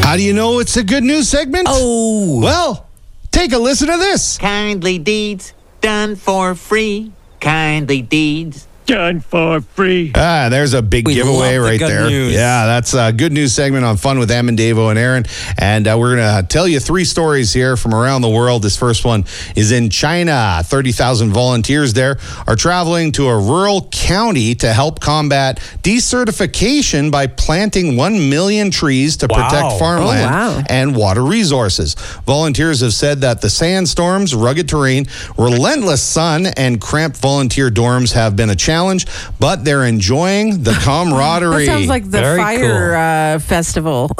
How do you know it's a good news segment? Oh. Well, take a listen to this. Kindly deeds done for free. Kindly deeds done for free. There's a big giveaway love the right good there. news. Yeah, that's a good news segment on Fun with Em and Davo and Aaron. And we're going to tell you 3 stories here from around the world. This first one is in China. 30,000 volunteers there are traveling to a rural county to help combat desertification by planting 1 million trees to protect farmland and water resources. Volunteers have said that the sandstorms, rugged terrain, relentless sun, and cramped volunteer dorms have been a challenge, but they're enjoying the camaraderie. That sounds like the Very fire festival.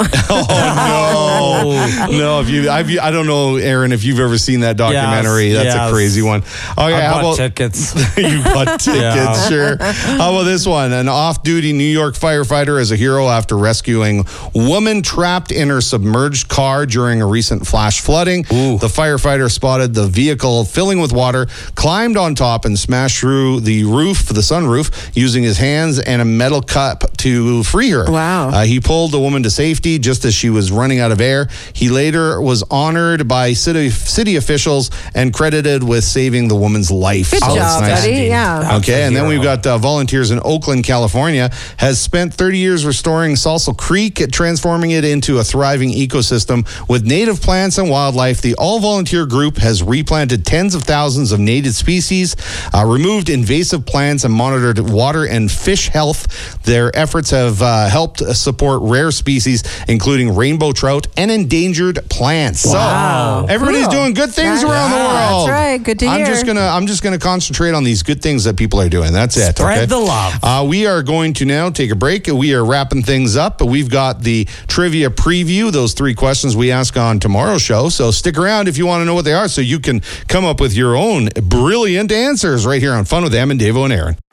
Oh, no. I don't know, Aaron, if you've ever seen that documentary. That's a crazy one. Okay, I bought tickets. You bought tickets, sure. How about this one? An off-duty New York firefighter is a hero after rescuing woman trapped in her submerged car during a recent flash flooding. Ooh. The firefighter spotted the vehicle filling with water, climbed on top, and smashed through the sunroof, using his hands and a metal cup to free her. Wow. He pulled the woman to safety just as she was running out of air. He later was honored by city officials and credited with saving the woman's life. Good job, that's buddy. Yeah. Okay, and then we've got volunteers in Oakland, California, has spent 30 years restoring Salsa Creek, transforming it into a thriving ecosystem with native plants and wildlife. The all-volunteer group has replanted tens of thousands of native species, removed invasive plants, and monitored water and fish health. Their efforts have helped support rare species, including rainbow trout and endangered plants. Wow. So everybody's doing good things around the world. That's right. Good to hear. I'm just gonna concentrate on these good things that people are doing. That's it. Spread the love. We are going to now take a break. We are wrapping things up. We've got the trivia preview, those 3 questions we ask on tomorrow's show. So stick around if you want to know what they are, so you can come up with your own brilliant answers right here on Fun with Em and Davo and Aaron.